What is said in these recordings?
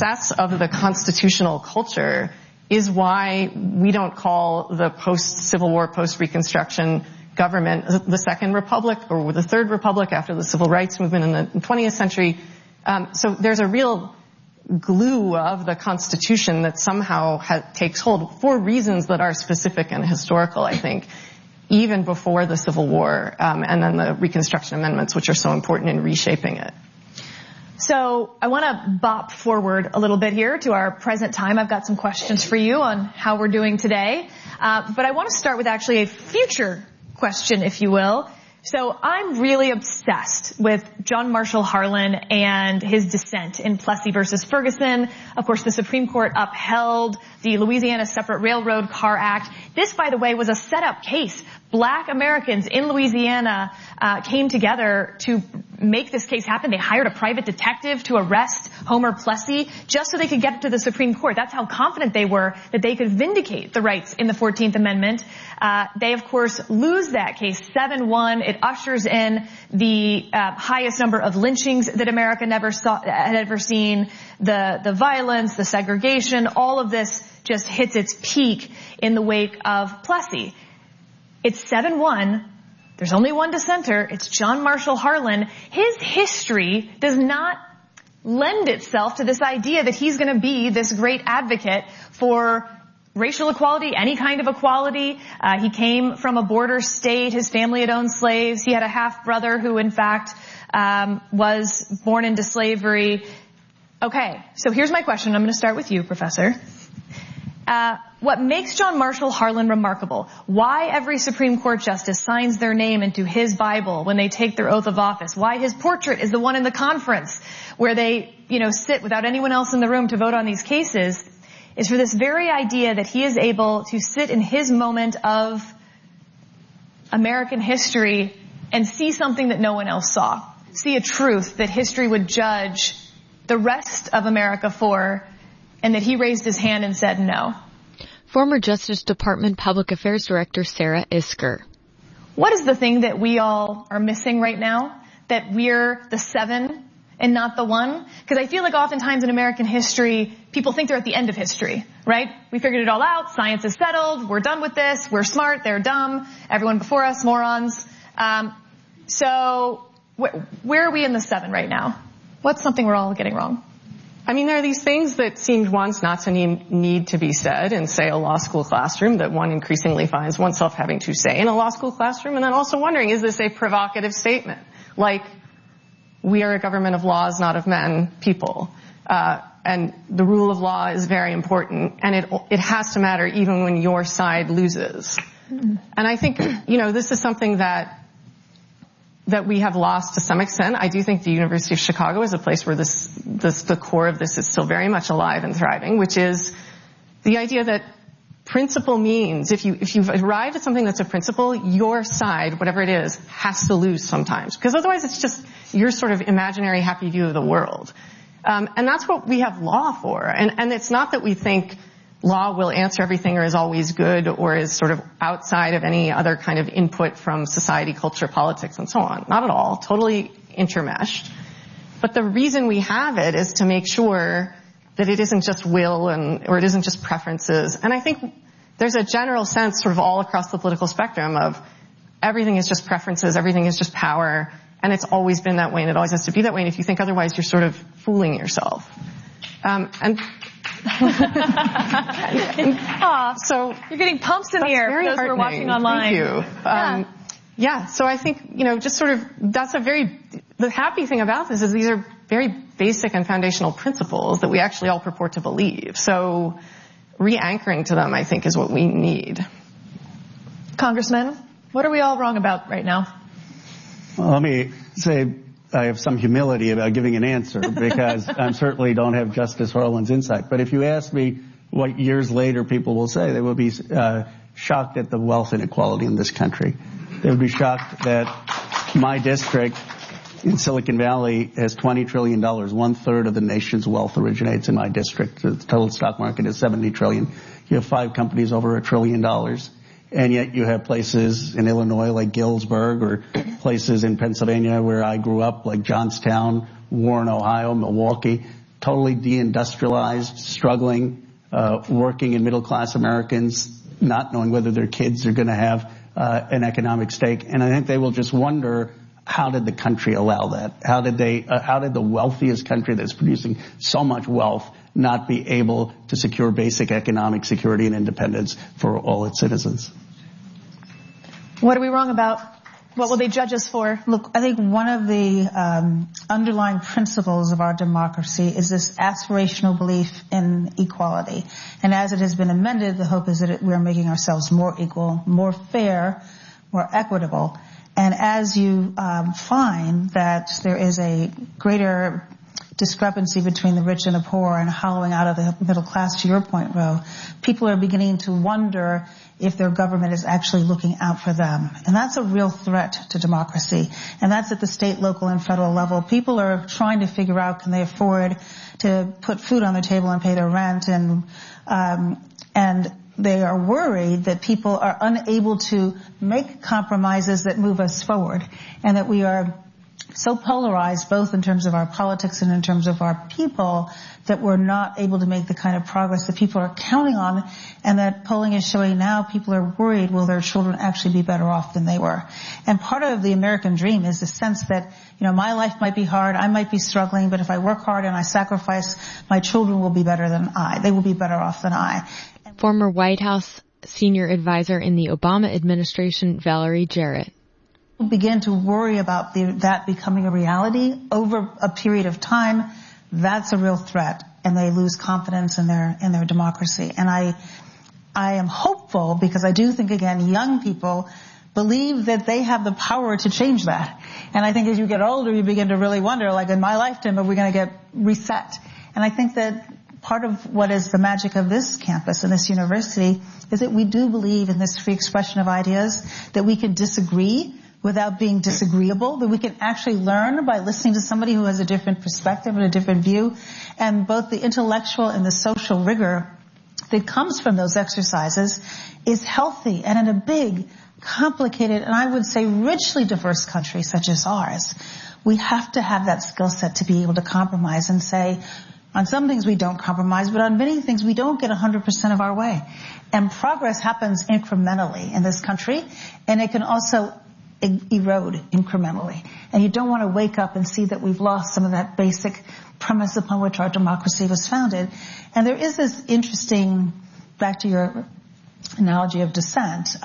success of the constitutional culture is why we don't call the post-Civil War, post-Reconstruction government the Second Republic or the Third Republic after the Civil Rights Movement in the 20th century. So there's a real glue of the Constitution that somehow takes hold for reasons that are specific and historical, I think, even before the Civil War, and then the Reconstruction Amendments, which are so important in reshaping it. So I want to bop forward a little bit here to our present time. I've got some questions for you on how we're doing today. But I want to start with actually a future question, if you will. So I'm really obsessed with John Marshall Harlan and his dissent in Plessy versus Ferguson. Of course, the Supreme Court upheld the Louisiana Separate Railroad Car Act. This, by the way, was a setup case. Black Americans in Louisiana came together to make this case happen. They hired a private detective to arrest Homer Plessy just so they could get to the Supreme Court. That's how confident they were that they could vindicate the rights in the 14th Amendment. They, of course, lose that case 7-1. It ushers in the highest number of lynchings that America had ever seen. The violence, the segregation, all of this just hits its peak in the wake of Plessy. It's 7-1. There's only one dissenter. It's John Marshall Harlan. His history does not lend itself to this idea that he's going to be this great advocate for racial equality, any kind of equality. He came from a border state. His family had owned slaves. He had a half-brother who, in fact, was born into slavery. Okay, so here's my question. I'm going to start with you, Professor. What makes John Marshall Harlan remarkable? Why every Supreme Court justice signs their name into his Bible when they take their oath of office? Why his portrait is the one in the conference where they, sit without anyone else in the room to vote on these cases is for this very idea that he is able to sit in his moment of American history and see something that no one else saw. See a truth that history would judge the rest of America for, and that he raised his hand and said no. Former Justice Department Public Affairs Director Sarah Isgur. What is the thing that we all are missing right now? That we're the 7 and not the 1? Because I feel like oftentimes in American history, people think they're at the end of history, right? We figured it all out. Science is settled. We're done with this. We're smart. They're dumb. Everyone before us, morons. So where are we in the 7 right now? What's something we're all getting wrong? I mean, there are these things that seemed once not to need to be said in, say, a law school classroom that one increasingly finds oneself having to say in a law school classroom, and then also wondering, is this a provocative statement? Like, we are a government of laws, not of men, people. And the rule of law is very important, and it has to matter even when your side loses. Mm-hmm. And I think, this is something that we have lost to some extent. I do think the University of Chicago is a place where the core of this is still very much alive and thriving, which is the idea that principle means if you've arrived at something that's a principle, your side, whatever it is, has to lose sometimes. Because otherwise it's just your sort of imaginary happy view of the world. And that's what we have law for. And it's not that we think law will answer everything or is always good or is sort of outside of any other kind of input from society, culture, politics, and so on. Not at all. Totally intermeshed. But the reason we have it is to make sure that it isn't just will or it isn't just preferences. And I think there's a general sense sort of all across the political spectrum of everything is just preferences, everything is just power, and it's always been that way and it always has to be that way. And if you think otherwise, you're sort of fooling yourself. So you're getting pumps in the air for those who are watching online. Thank you. So I think, just sort of, the happy thing about this is these are very basic and foundational principles that we actually all purport to believe. So re-anchoring to them, I think, is what we need. Congressman, what are we all wrong about right now? Well, let me say I have some humility about giving an answer because I certainly don't have Justice Harlan's insight. But if you ask me what years later people will say, they will be shocked at the wealth inequality in this country. They would be shocked that my district in Silicon Valley has $20 trillion. 1/3 of the nation's wealth originates in my district. The total stock market is $70 trillion. You have 5 companies over $1 trillion. And yet you have places in Illinois like Galesburg or places in Pennsylvania where I grew up like Johnstown, Warren, Ohio, Milwaukee, totally deindustrialized, struggling, working in middle-class Americans, not knowing whether their kids are going to have an economic stake. And I think they will just wonder, how did the country allow that? How did the wealthiest country that's producing so much wealth not be able to secure basic economic security and independence for all its citizens? What are we wrong about? What will they judge us for? Look, I think one of the underlying principles of our democracy is this aspirational belief in equality. And as it has been amended, the hope is that we are making ourselves more equal, more fair, more equitable. And as you find that there is a greater discrepancy between the rich and the poor and hollowing out of the middle class, to your point, Ro, people are beginning to wonder if their government is actually looking out for them. And that's a real threat to democracy. And that's at the state, local, and federal level. People are trying to figure out, can they afford to put food on their table and pay their rent, and they are worried that people are unable to make compromises that move us forward, and that we are so polarized both in terms of our politics and in terms of our people that we're not able to make the kind of progress that people are counting on, and that polling is showing now people are worried, will their children actually be better off than they were? And part of the American dream is the sense that, my life might be hard, I might be struggling, but if I work hard and I sacrifice, my children will be better than I. They will be better off than I. Former White House senior advisor in the Obama administration, Valerie Jarrett. Begin to worry about that becoming a reality over a period of time, that's a real threat, and they lose confidence in their democracy. And I am hopeful, because I do think, again, young people believe that they have the power to change that. And I think as you get older, you begin to really wonder, like in my lifetime, are we going to get reset? And I think that part of what is the magic of this campus and this university is that we do believe in this free expression of ideas, that we can disagree without being disagreeable, that we can actually learn by listening to somebody who has a different perspective and a different view. And both the intellectual and the social rigor that comes from those exercises is healthy. And in a big, complicated, and I would say richly diverse country such as ours, we have to have that skill set to be able to compromise and say, on some things we don't compromise, but on many things we don't get 100% of our way. And progress happens incrementally in this country, and it can also erode incrementally. And you don't want to wake up and see that we've lost some of that basic premise upon which our democracy was founded. And there is this interesting, back to your analogy of dissent,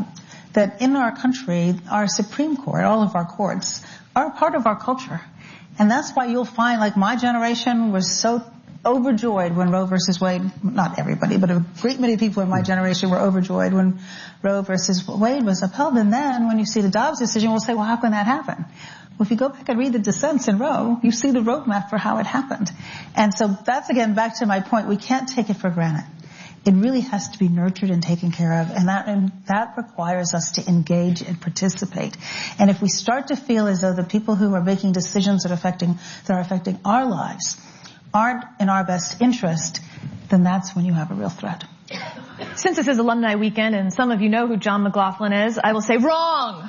that in our country, our Supreme Court, all of our courts, are part of our culture. And that's why you'll find, like, my generation was so overjoyed when Roe versus Wade, not everybody, but a great many people in my generation were overjoyed when Roe versus Wade was upheld. And then when you see the Dobbs decision, we'll say, well, how can that happen? Well, if you go back and read the dissents in Roe, you see the roadmap for how it happened. And so that's, again, back to my point. We can't take it for granted. It really has to be nurtured and taken care of, and that requires us to engage and participate. And if we start to feel as though the people who are making decisions that are affecting our lives aren't in our best interest, then that's when you have a real threat. Since this is alumni weekend and some of you know who John McLaughlin is, I will say wrong.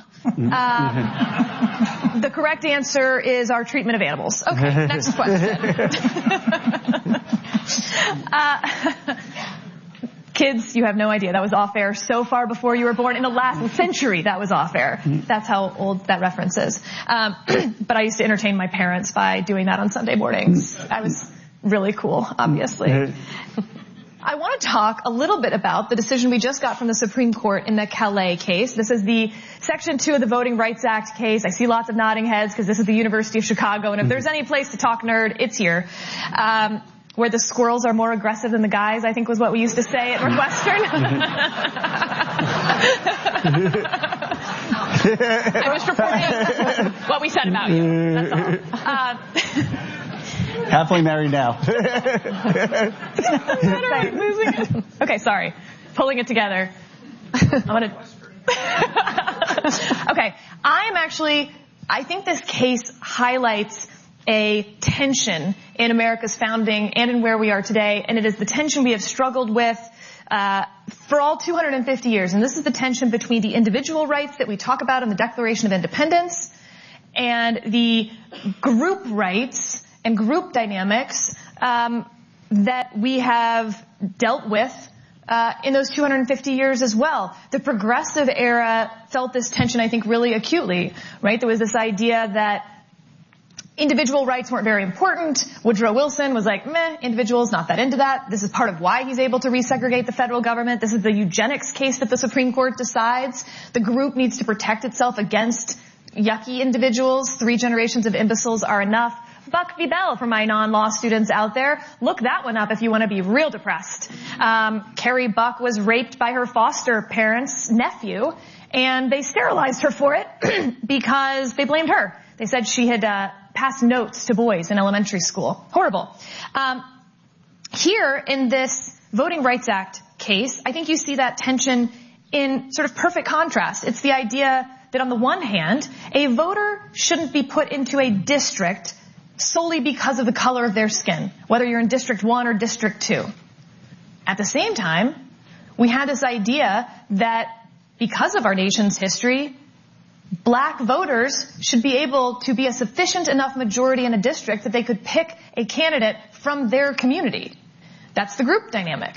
The correct answer is our treatment of animals. Okay, next question. Kids, you have no idea. That was off air so far before you were born. In the last century, that was off air. That's how old that reference is. But I used to entertain my parents by doing that on Sunday mornings. I was really cool, obviously. I want to talk a little bit about the decision we just got from the Supreme Court in the Calais case. This is the Section 2 of the Voting Rights Act case. I see lots of nodding heads because this is the University of Chicago, and if there's any place to talk nerd, it's here. Where the squirrels are more aggressive than the guys, I think was what we used to say at Northwestern. I'm just reporting what we said about you. That's all. Happily married now. Okay, sorry. Pulling it together. Okay, I think this case highlights a tension in America's founding and in where we are today, and it is the tension we have struggled with for all 250 years. And this is the tension between the individual rights that we talk about in the Declaration of Independence and the group rights and group dynamics that we have dealt with in those 250 years as well. The progressive era felt this tension, I think, really acutely, right? There was this idea that individual rights weren't very important. Woodrow Wilson was like, meh, individuals, not that into that. This is part of why he's able to resegregate the federal government. This is the eugenics case that the Supreme Court decides. The group needs to protect itself against yucky individuals. 3 generations of imbeciles are enough. Buck v. Bell for my non-law students out there. Look that one up if you want to be real depressed. Carrie Buck was raped by her foster parents' nephew, and they sterilized her for it because they blamed her. They said she had passed notes to boys in elementary school. Horrible. Here in this Voting Rights Act case, I think you see that tension in sort of perfect contrast. It's the idea that on the one hand, a voter shouldn't be put into a district solely because of the color of their skin, whether you're in District 1 or District 2. At the same time, we had this idea that because of our nation's history, black voters should be able to be a sufficient enough majority in a district that they could pick a candidate from their community. That's the group dynamic.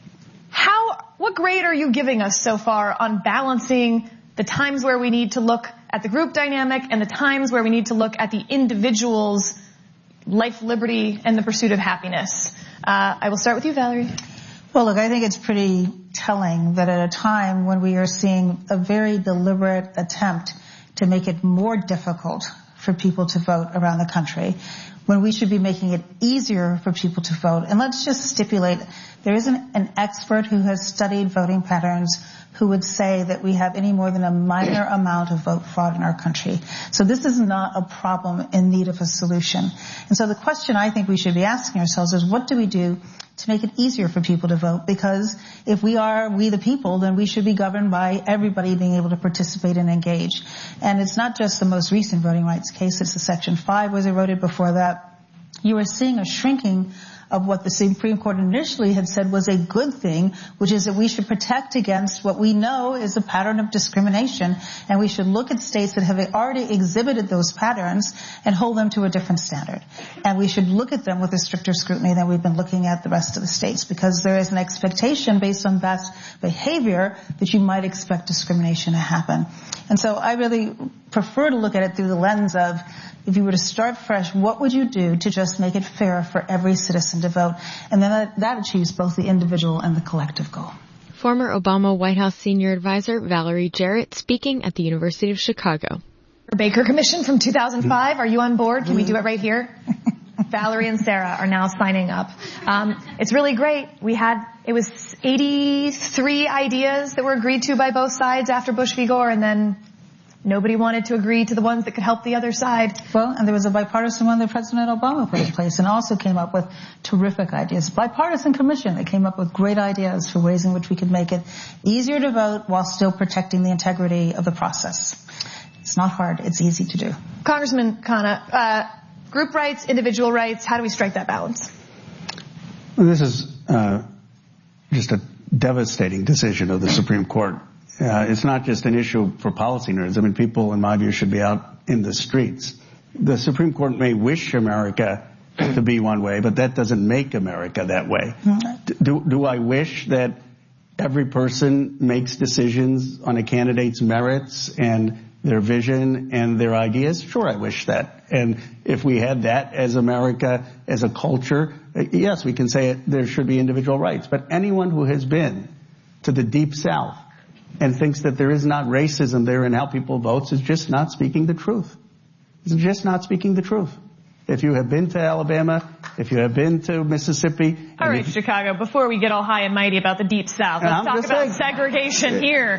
What grade are you giving us so far on balancing the times where we need to look at the group dynamic and the times where we need to look at the individual's life, liberty, and the pursuit of happiness? I will start with you, Valerie. Well, look, I think it's pretty telling that at a time when we are seeing a very deliberate attempt to make it more difficult for people to vote around the country, when we should be making it easier for people to vote. And let's just stipulate, there isn't an expert who has studied voting patterns who would say that we have any more than a minor amount of vote fraud in our country. So this is not a problem in need of a solution. And so the question I think we should be asking ourselves is, what do we do to make it easier for people to vote? Because if we are we the people, then we should be governed by everybody being able to participate and engage. And it's not just the most recent voting rights case, it's the Section 5 was eroded before that. You are seeing a shrinking of what the Supreme Court initially had said was a good thing, which is that we should protect against what we know is a pattern of discrimination, and we should look at states that have already exhibited those patterns and hold them to a different standard. And we should look at them with a stricter scrutiny than we've been looking at the rest of the states, because there is an expectation based on past behavior that you might expect discrimination to happen. And so I really prefer to look at it through the lens of, if you were to start fresh, what would you do to just make it fair for every citizen to vote? And then that achieves both the individual and the collective goal. Former Obama White House senior advisor Valerie Jarrett speaking at the University of Chicago. Baker Commission from 2005. Are you on board? Can we do it right here? Valerie and Sarah are now signing up. It's really great. It was 83 ideas that were agreed to by both sides after Bush v. Gore, and then nobody wanted to agree to the ones that could help the other side. Well, and there was a bipartisan one that President Obama put in place and also came up with terrific ideas. Bipartisan commission that came up with great ideas for ways in which we could make it easier to vote while still protecting the integrity of the process. It's not hard. It's easy to do. Congressman Khanna, group rights, individual rights, how do we strike that balance? Well, this is just a devastating decision of the Supreme Court. It's not just an issue for policy nerds. I mean, people, in my view, should be out in the streets. The Supreme Court may wish America to be one way, but that doesn't make America that way. Do I wish that every person makes decisions on a candidate's merits and their vision and their ideas? Sure, I wish that. And if we had that as America, as a culture, yes, we can say there should be individual rights. But anyone who has been to the Deep South and thinks that there is not racism there in how people vote is just not speaking the truth. It's just not speaking the truth. If you have been to Alabama, if you have been to Mississippi. All right, Chicago, before we get all high and mighty about the Deep South, let's talk about segregation here.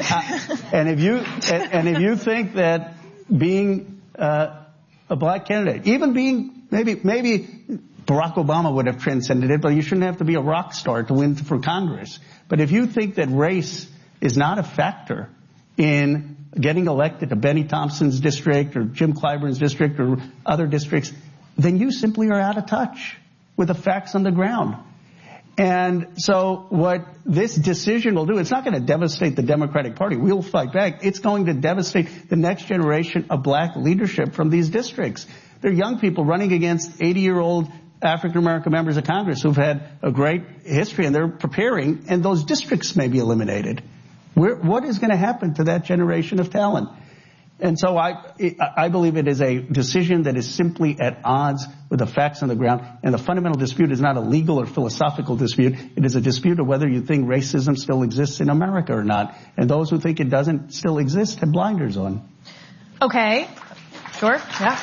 And if you think that being a black candidate, even being maybe Barack Obama would have transcended it, but you shouldn't have to be a rock star to win for Congress. But if you think that race is not a factor in getting elected to Benny Thompson's district or Jim Clyburn's district or other districts, then you simply are out of touch with the facts on the ground. And so what this decision will do, it's not going to devastate the Democratic Party. We'll fight back. It's going to devastate the next generation of black leadership from these districts. They're young people running against 80-year-old African-American members of Congress who've had a great history, and they're preparing, and those districts may be eliminated. What is going to happen to that generation of talent? And so I believe it is a decision that is simply at odds with the facts on the ground. And the fundamental dispute is not a legal or philosophical dispute. It is a dispute of whether you think racism still exists in America or not. And those who think it doesn't still exist have blinders on. Okay. Sure.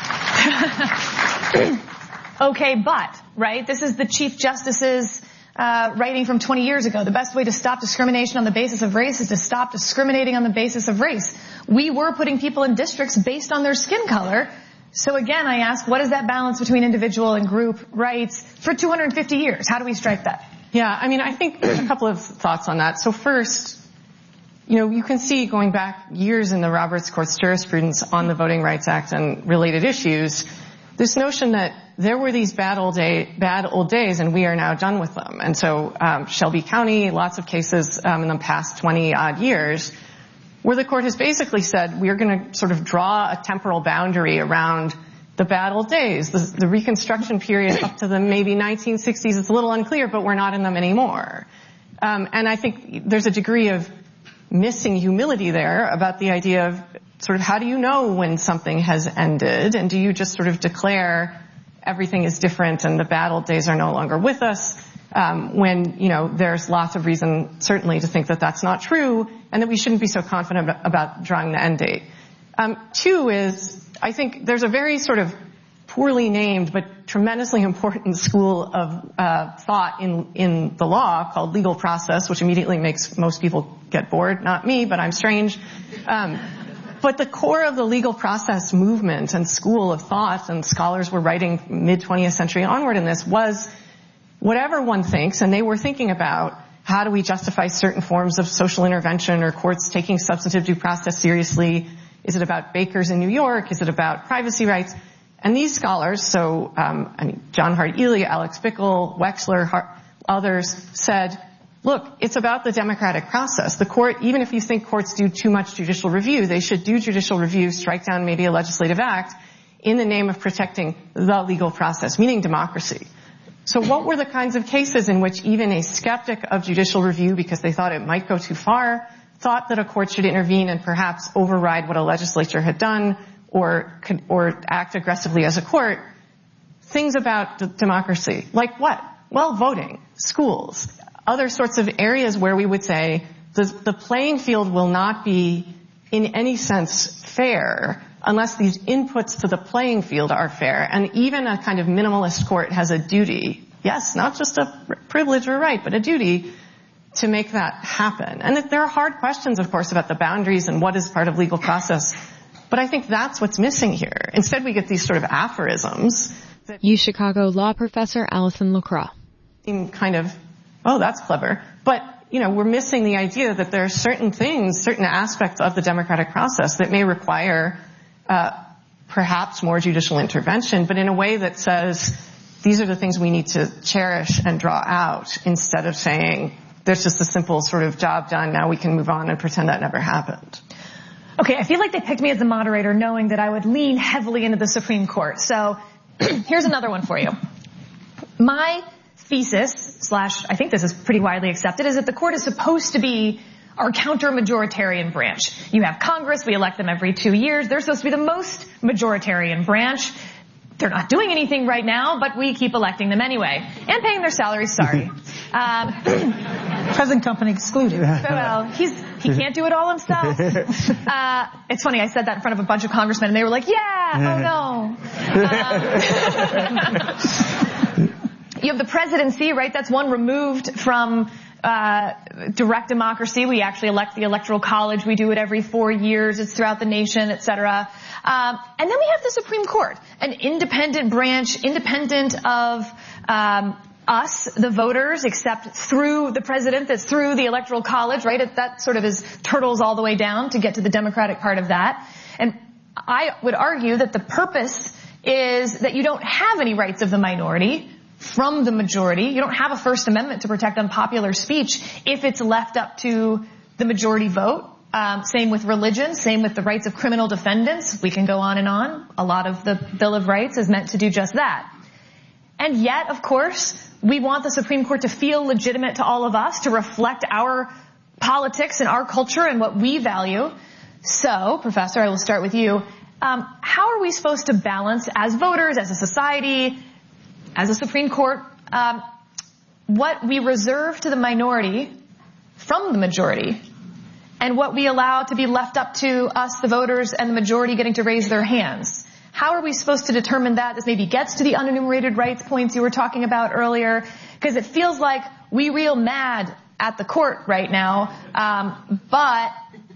Yeah. Okay, but, right, this is the Chief Justice's writing from 20 years ago. The best way to stop discrimination on the basis of race is to stop discriminating on the basis of race. We were putting people in districts based on their skin color. So again, I ask, what is that balance between individual and group rights for 250 years? How do we strike that? Yeah, I mean, I think a couple of thoughts on that. So first, you can see going back years in the Roberts Court's jurisprudence on the Voting Rights Act and related issues, this notion that there were these bad old days and we are now done with them. And so Shelby County, lots of cases in the past 20-odd years where the court has basically said we're going to sort of draw a temporal boundary around the bad old days. The Reconstruction period up to the maybe 1960s is a little unclear, but we're not in them anymore. And I think there's a degree of missing humility there about the idea of sort of how do you know when something has ended, and do you just sort of declare everything is different and the bad old days are no longer with us when, there's lots of reason certainly to think that that's not true and that we shouldn't be so confident about drawing the end date. Two is, I think there's a very sort of poorly named but tremendously important school of thought in the law called legal process, which immediately makes most people get bored. Not me, but I'm strange. But the core of the legal process movement and school of thought, and scholars were writing mid-20th century onward in this, was whatever one thinks, and they were thinking about how do we justify certain forms of social intervention or courts taking substantive due process seriously. Is it about bakers in New York? Is it about privacy rights? And these scholars, so John Hart Ely, Alex Bickel, Wexler, others said, look, it's about the democratic process. The court, even if you think courts do too much judicial review, they should do judicial review, strike down maybe a legislative act in the name of protecting the legal process, meaning democracy. So what were the kinds of cases in which even a skeptic of judicial review, because they thought it might go too far, thought that a court should intervene and perhaps override what a legislature had done or act aggressively as a court? Things about democracy. Like what? Well, voting, schools, other sorts of areas where we would say the playing field will not be in any sense fair unless these inputs to the playing field are fair. And even a kind of minimalist court has a duty, yes, not just a privilege or right, but a duty to make that happen. And there are hard questions, of course, about the boundaries and what is part of legal process. But I think that's what's missing here. Instead, we get these sort of aphorisms. UChicago law professor Allison LaCroix. Seem kind of, oh, that's clever. But, we're missing the idea that there are certain things, certain aspects of the democratic process that may require perhaps more judicial intervention, but in a way that says these are the things we need to cherish and draw out instead of saying there's just a simple sort of job done, now we can move on and pretend that never happened. Okay, I feel like they picked me as the moderator knowing that I would lean heavily into the Supreme Court. So here's another one for you. My thesis, / I think this is pretty widely accepted, is that the court is supposed to be our counter-majoritarian branch. You have Congress, we elect them every 2 years. They're supposed to be the most majoritarian branch. They're not doing anything right now, but we keep electing them anyway. And paying their salaries, sorry. Present company excluded. Well, he can't do it all himself. It's funny, I said that in front of a bunch of congressmen, and they were like, yeah, oh no. You have the presidency, right? That's one removed from direct democracy. We actually elect the Electoral College. We do it every 4 years. It's throughout the nation, et cetera. And then we have the Supreme Court, an independent branch, independent of us, the voters, except through the president, that's through the Electoral College, right? That sort of is turtles all the way down to get to the democratic part of that. And I would argue that the purpose is that you don't have any rights of the minority from the majority. You don't have a First Amendment to protect unpopular speech if it's left up to the majority vote. Same with religion, same with the rights of criminal defendants. We can go on and on. A lot of the Bill of Rights is meant to do just that. And yet, of course, we want the Supreme Court to feel legitimate to all of us, to reflect our politics and our culture and what we value. So, Professor, I will start with you. How are we supposed to balance, as voters, as a society, as a Supreme Court, what we reserve to the minority from the majority and what we allow to be left up to us, the voters, and the majority getting to raise their hands? How are we supposed to determine that? This maybe gets to the unenumerated rights points you were talking about earlier, because it feels like we real mad at the court right now, but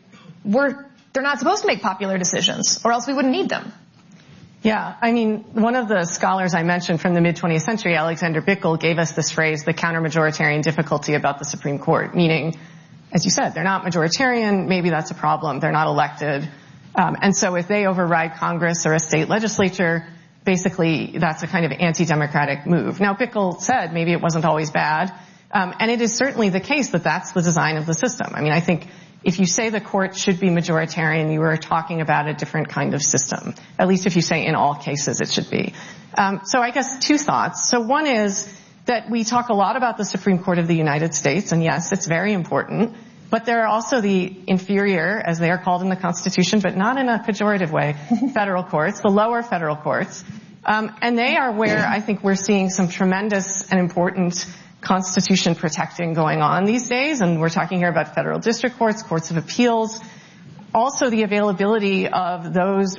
they're not supposed to make popular decisions, or else we wouldn't need them. Yeah, I mean, one of the scholars I mentioned from the mid-20th century, Alexander Bickel, gave us this phrase, the counter-majoritarian difficulty about the Supreme Court, meaning, as you said, they're not majoritarian, maybe that's a problem, they're not elected. And so if they override Congress or a state legislature, basically that's a kind of anti-democratic move. Now, Bickel said maybe it wasn't always bad, and it is certainly the case that that's the design of the system. I mean, I think if you say the court should be majoritarian, you are talking about a different kind of system, at least if you say in all cases it should be. So I guess two thoughts. So one is that we talk a lot about the Supreme Court of the United States, and yes, it's very important. But there are also the inferior, as they are called in the Constitution, but not in a pejorative way, federal courts, the lower federal courts. And they are where I think we're seeing some tremendous and important Constitution protecting going on these days. And we're talking here about federal district courts, courts of appeals. Also the availability of those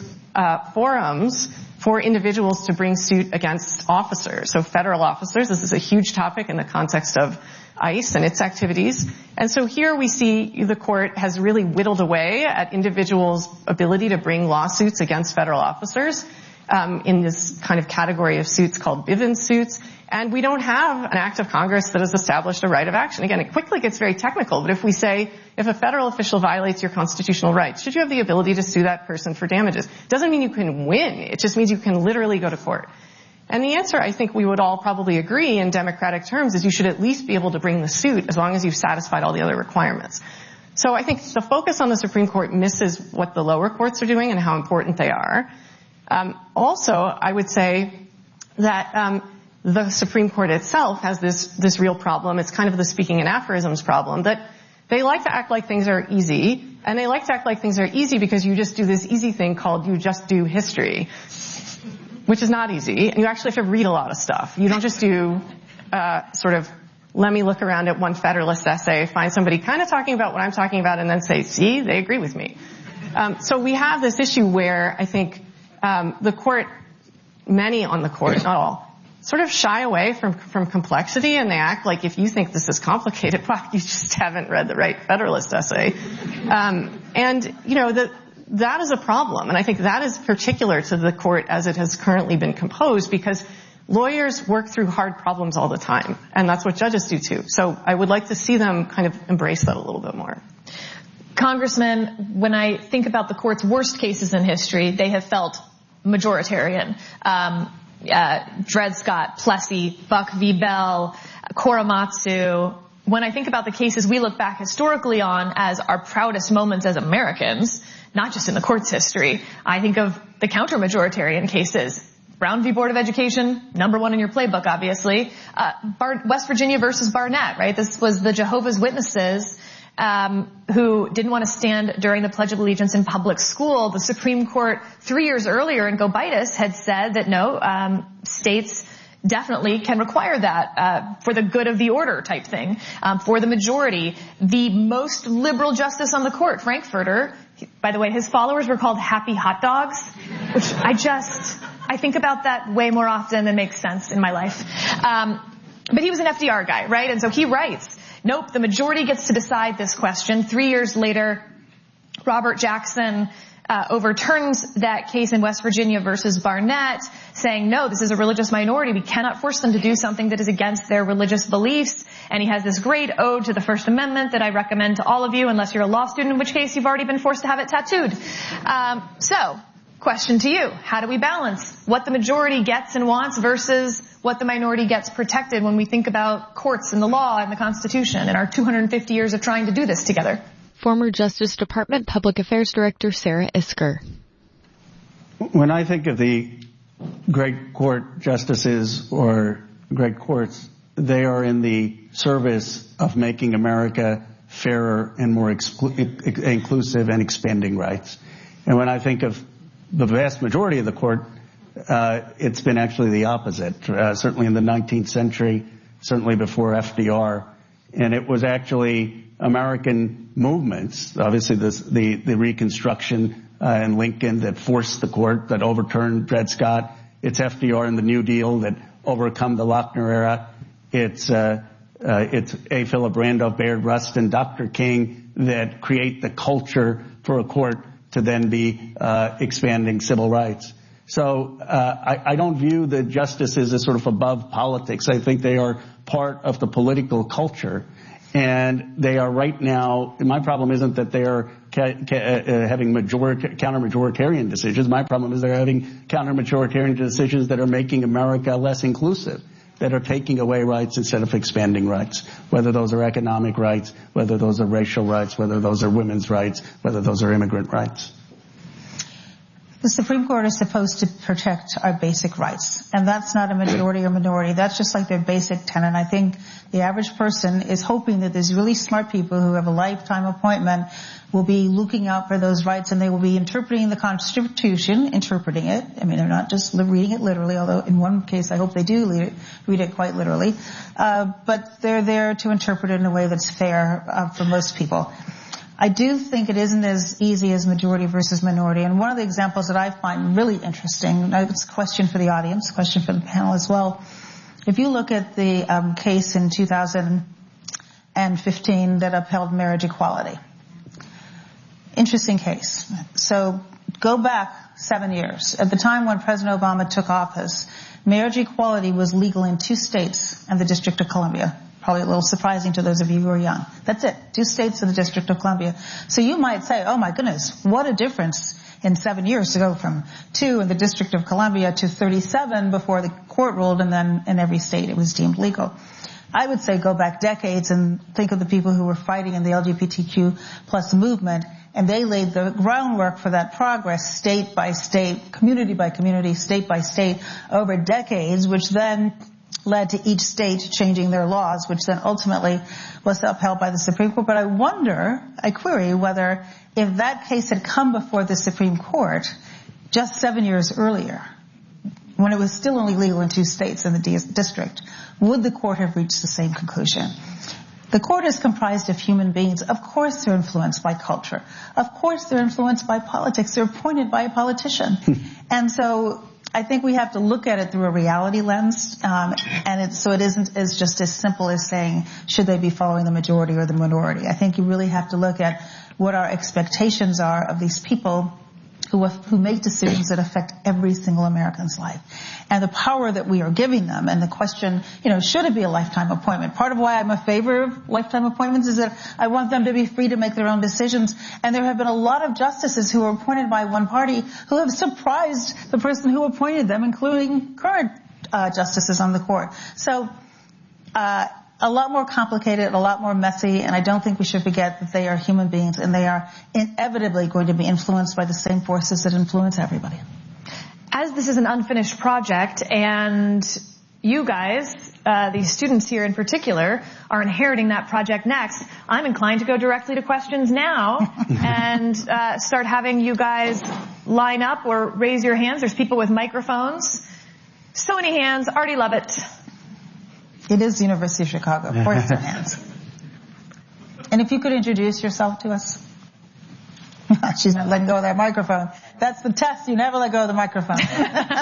forums for individuals to bring suit against officers. So federal officers, this is a huge topic in the context of ICE and its activities. And so here we see the court has really whittled away at individuals' ability to bring lawsuits against federal officers in this kind of category of suits called Bivens suits. And we don't have an act of Congress that has established a right of action. Again, it quickly gets very technical, but if we say, if a federal official violates your constitutional rights, should you have the ability to sue that person for damages? Doesn't mean you can win. It just means you can literally go to court. And the answer, I think we would all probably agree in democratic terms, is you should at least be able to bring the suit as long as you've satisfied all the other requirements. So I think the focus on the Supreme Court misses what the lower courts are doing and how important they are. Also, I would say that the Supreme Court itself has this real problem. It's kind of the speaking in aphorisms problem, that they like to act like things are easy, and they like to act like things are easy because you just do this easy thing called you just do history, which is not easy, and you actually have to read a lot of stuff. You don't just do sort of, let me look around at one Federalist essay, find somebody kind of talking about what I'm talking about, and then say, see, they agree with me. So we have this issue where I think the court, many on the court, not all, sort of shy away from complexity, and they act like if you think this is complicated, well, you just haven't read the right Federalist essay. And, you know, that is a problem, and I think that is particular to the court as it has currently been composed, because lawyers work through hard problems all the time, and that's what judges do too. So I would like to see them kind of embrace that a little bit more. Congressman, when I think about the court's worst cases in history, they have felt majoritarian. Dred Scott, Plessy, Buck v. Bell, Korematsu. When I think about the cases we look back historically on as our proudest moments as Americans, not just in the court's history, I think of the counter-majoritarian cases. Brown v. Board of Education, number one in your playbook, obviously. West Virginia versus Barnett, right? This was the Jehovah's Witnesses who didn't want to stand during the Pledge of Allegiance in public school. The Supreme Court 3 years earlier in Gobaitis had said that no, states definitely can require that for the good of the order type thing. For the majority, the most liberal justice on the court, Frankfurter, by the way, his followers were called happy hot dogs, which I think about that way more often than makes sense in my life. But he was an FDR guy, right? And so he writes, nope, the majority gets to decide this question. 3 years later, Robert Jackson overturns that case in West Virginia versus Barnett, saying, no, this is a religious minority. We cannot force them to do something that is against their religious beliefs. And he has this great ode to the First Amendment that I recommend to all of you, unless you're a law student, in which case you've already been forced to have it tattooed. So, question to you. How do we balance what the majority gets and wants versus what the minority gets protected when we think about courts and the law and the Constitution and our 250 years of trying to do this together? Former Justice Department Public Affairs Director Sarah Isgur. When I think of the great court justices or great courts, they are in the service of making America fairer and more inclusive and expanding rights. And when I think of the vast majority of the court, it's been actually the opposite, certainly in the 19th century, certainly before FDR. And it was actually American movements, obviously the Reconstruction and Lincoln, that forced the court, that overturned Dred Scott. It's FDR and the New Deal that overcome the Lochner era. It's A. Philip Randolph, Bayard Rustin, Dr. King that create the culture for a court to then be expanding civil rights. So I don't view the justices as sort of above politics. I think they are part of the political culture. And they are right now, my problem isn't that they are having counter-majoritarian decisions. My problem is they're having counter-majoritarian decisions that are making America less inclusive, that are taking away rights instead of expanding rights, whether those are economic rights, whether those are racial rights, whether those are women's rights, whether those are immigrant rights. The Supreme Court is supposed to protect our basic rights, and that's not a majority or minority. That's just like their basic tenet. I think the average person is hoping that these really smart people who have a lifetime appointment will be looking out for those rights, and they will be interpreting the Constitution, interpreting it. I mean, they're not just reading it literally, although in one case I hope they do read it quite literally. But they're there to interpret it in a way that's fair for most people. I do think it isn't as easy as majority versus minority. And one of the examples that I find really interesting, it's a question for the audience, a question for the panel as well. If you look at the case in 2015 that upheld marriage equality, interesting case. So go back 7 years. At the time when President Obama took office, marriage equality was legal in 2 states and the District of Columbia. Probably a little surprising to those of you who are young. That's it. 2 states in the District of Columbia. So you might say, oh my goodness, what a difference in 7 years to go from 2 in the District of Columbia to 37 before the court ruled, and then in every state it was deemed legal. I would say go back decades and think of the people who were fighting in the LGBTQ plus movement, and they laid the groundwork for that progress state by state, community by community, state by state over decades, which then led to each state changing their laws, which then ultimately was upheld by the Supreme Court. But I query whether if that case had come before the Supreme Court just 7 years earlier, when it was still only legal in 2 states in the district, would the court have reached the same conclusion? The court is comprised of human beings. Of course they're influenced by culture. Of course they're influenced by politics. They're appointed by a politician. And so I think we have to look at it through a reality lens, so it isn't as just as simple as saying, should they be following the majority or the minority? I think you really have to look at what our expectations are of these people who make decisions that affect every single American's life, and the power that we are giving them, and the question, should it be a lifetime appointment? Part of why I'm a favor of lifetime appointments is that I want them to be free to make their own decisions, and there have been a lot of justices who are appointed by one party who have surprised the person who appointed them, including current justices on the court. So a lot more complicated, a lot more messy, and I don't think we should forget that they are human beings, and they are inevitably going to be influenced by the same forces that influence everybody. As this is an unfinished project, and you guys, these students here in particular, are inheriting that project next, I'm inclined to go directly to questions now and start having you guys line up or raise your hands. There's people with microphones. So many hands. Artie Lovett. It is the University of Chicago. Of course, your hands. And if you could introduce yourself to us. She's not letting go of that microphone. That's the test. You never let go of the microphone. Thank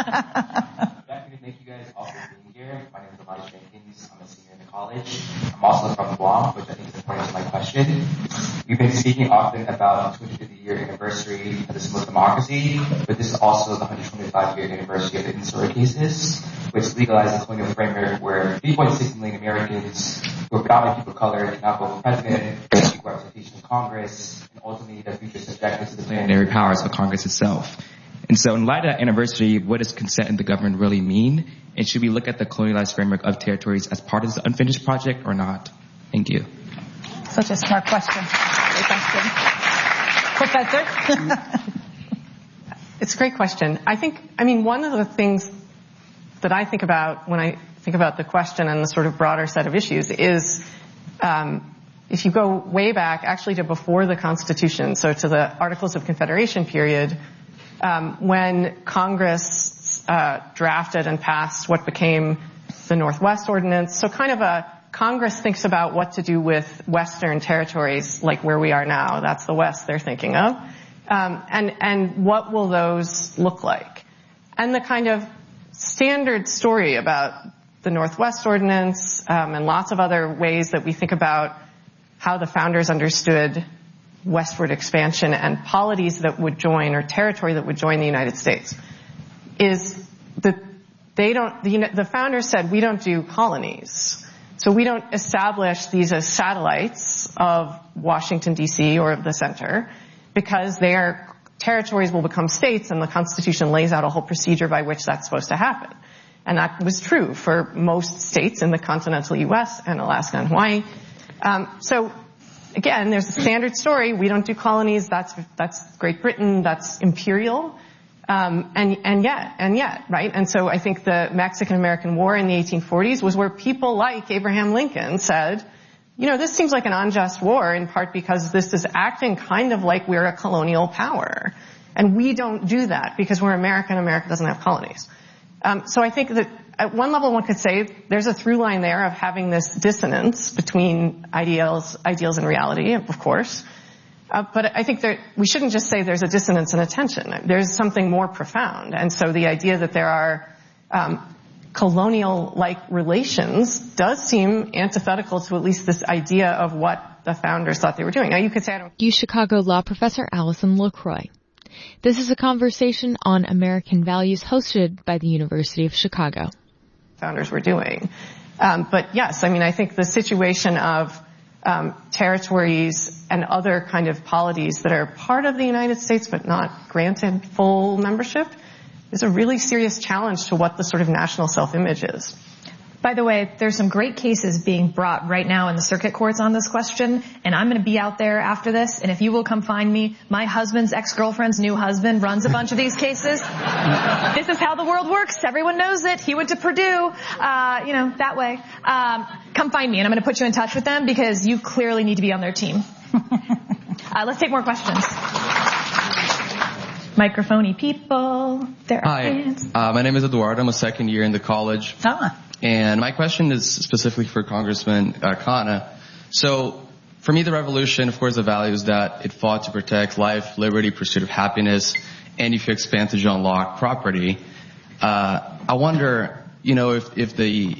you guys all for being here. My name is Elijah Jenkins. I'm a senior in the college. I'm also from Guam, which I think is important to my question. We've been speaking often about the 250-year anniversary of the Muslim democracy, but this is also the 125-year anniversary of the Insura cases, which legalized the colonial framework where 3.6 million Americans who are predominantly people of color can now vote for president, equal representation in Congress, and ultimately their future subjected to the plenary powers of Congress itself. And so in light of that anniversary, what does consent in the government really mean? And should we look at the colonialized framework of territories as part of this unfinished project or not? Thank you. Such a smart question. Great question. Professor? It's a great question. One of the things that I think about when I think about the question and the sort of broader set of issues is, if you go way back, actually to before the Constitution, so to the Articles of Confederation period, when Congress drafted and passed what became the Northwest Ordinance, so kind of Congress thinks about what to do with Western territories like where we are now. That's the West they're thinking of. And what will those look like? And the kind of standard story about the Northwest Ordinance and lots of other ways that we think about how the founders understood westward expansion and polities that would join or territory that would join the United States is that the founders said we don't do colonies. So we don't establish these as satellites of Washington, D.C. or of the center because their territories will become states and the Constitution lays out a whole procedure by which that's supposed to happen. And that was true for most states in the continental U.S. and Alaska and Hawaii. So again, there's a standard story. We don't do colonies. That's Great Britain. That's imperial. And yet, right? And so I think the Mexican-American War in the 1840s was where people like Abraham Lincoln said, this seems like an unjust war in part because this is acting kind of like we're a colonial power. And we don't do that because we're America and America doesn't have colonies. So I think that at one level one could say there's a through line there of having this dissonance between ideals and reality, of course. But I think that we shouldn't just say there's a dissonance in attention. There's something more profound. And so the idea that there are colonial-like relations does seem antithetical to at least this idea of what the founders thought they were doing. Now you could say UChicago law professor Allison LaCroix. This is a conversation on American values hosted by the University of Chicago. Founders were doing. But yes, I think the situation of territories and other kind of polities that are part of the United States but not granted full membership is a really serious challenge to what the sort of national self-image is. By the way, there's some great cases being brought right now in the circuit courts on this question, and I'm going to be out there after this, and if you will come find me, my husband's ex-girlfriend's new husband runs a bunch of these cases. This is how the world works. Everyone knows it. He went to Purdue, that way. Come find me, and I'm going to put you in touch with them because you clearly need to be on their team. Let's take more questions. Microphone-y people. There are hands. My name is Eduardo. I'm a second year in the college. And my question is specifically for Congressman Khanna. So, for me, the revolution, of course, the values that it fought to protect life, liberty, pursuit of happiness, and if you expand to unlock property. I wonder, if the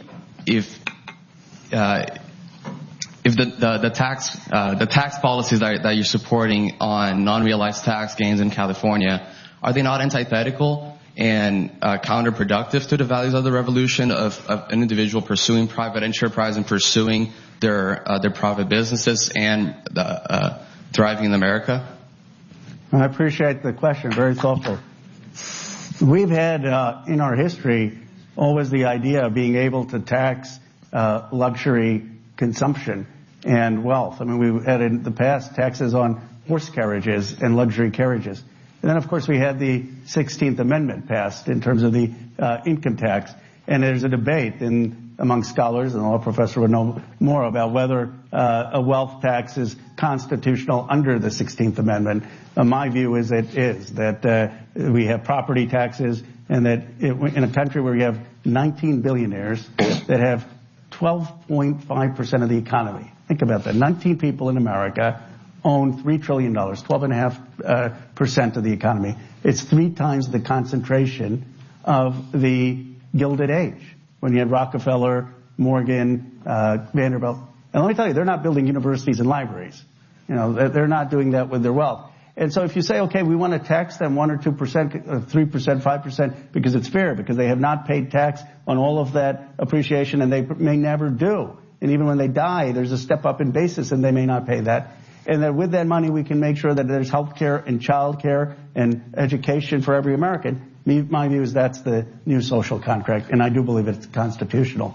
tax policies that you're supporting on non-realized tax gains in California, are they not antithetical and counterproductive to the values of the revolution of an individual pursuing private enterprise and pursuing their private businesses and thriving in America? I appreciate the question. Very thoughtful. We've had in our history always the idea of being able to tax luxury consumption and wealth. We've had in the past taxes on horse carriages and luxury carriages. And then, of course, we had the 16th Amendment passed in terms of the income tax. And there's a debate among scholars, and the law professor would know more about whether a wealth tax is constitutional under the 16th Amendment. My view is it is, that we have property taxes and that in a country where we have 19 billionaires that have 12.5% of the economy. Think about that. 19 people in America own $3 trillion, 12.5% of the economy. It's 3 times the concentration of the Gilded Age, when you had Rockefeller, Morgan, Vanderbilt. And let me tell you, they're not building universities and libraries. They're not doing that with their wealth. And so if you say, okay, we want to tax them 1 or 2%, 3%, 5%, because it's fair, because they have not paid tax on all of that appreciation, and they may never do. And even when they die, there's a step up in basis, and they may not pay that. And that with that money, we can make sure that there's health care and child care and education for every American. My view is that's the new social contract, and I do believe it's constitutional.